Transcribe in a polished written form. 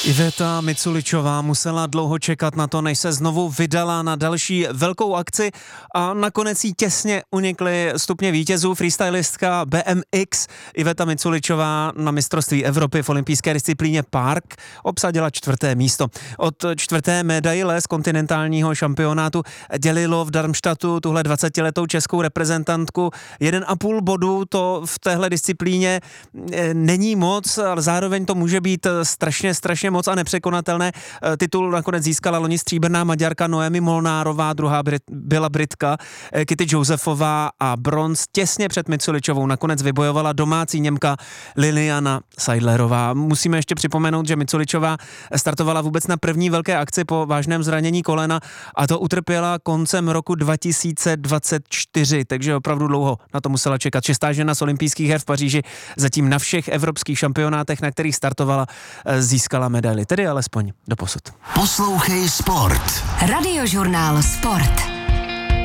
Iveta Miculičová musela dlouho čekat na to, než se znovu vydala na další velkou akci a nakonec jí těsně unikly stupně vítězů. Freestylistka BMX Iveta Miculičová na mistrovství Evropy v olympijské disciplíně Park obsadila 4. místo. Od 4. medaile z kontinentálního šampionátu dělilo v Darmstadtu tuhle 20letou českou reprezentantku 1,5 bodu. To v téhle disciplíně není moc, ale zároveň to může být strašně moc a nepřekonatelné. Titul nakonec získala loni stříbrná Maďarka Noemi Molnárová, druhá byla Britka Kitty Josefová a bronz těsně před Miculičovou nakonec vybojovala domácí Němka Liliana Seidlerová. Musíme ještě připomenout, že Miculičová startovala vůbec na první velké akci po vážném zranění kolena a to utrpěla koncem roku 2024, takže opravdu dlouho na to musela čekat. 6. žena z olympijských her v Paříži zatím na všech evropských šampionátech, na kterých startovala, získala medaili, tedy alespoň doposud. Poslouchej Sport. Radiožurnál Sport.